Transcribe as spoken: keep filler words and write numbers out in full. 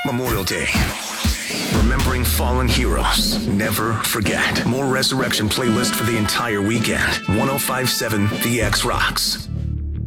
Memorial Day. Remembering fallen heroes. Never forget. More Resurrection playlist for the entire weekend. ten fifty-seven The X Rocks.